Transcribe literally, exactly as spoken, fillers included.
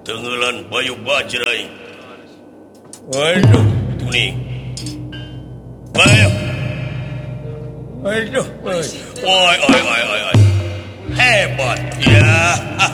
Tenggelan Bayu Bajrai. Waduh, Tuni. Bayu. Waduh. Oi, oi, oi, oi, oi. Hebat. Ya.